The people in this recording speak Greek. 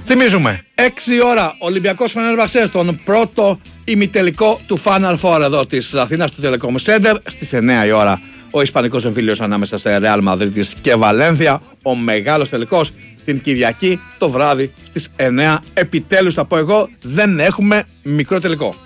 Θυμίζουμε, 6 ώρα Ολυμπιακός Φενέρμπαχτσε στον πρώτο ημιτελικό του Final Four εδώ της Αθήνας του Telecom Center. Στις 9 η ώρα ο Ισπανικός εμφύλιος ανάμεσα σε Ρεάλ Μαδρίτης και Βαλένθια. Ο μεγάλος τελικός την Κυριακή το βράδυ στις 9. Επιτέλους θα πω εγώ, δεν έχουμε μικρό τελικό.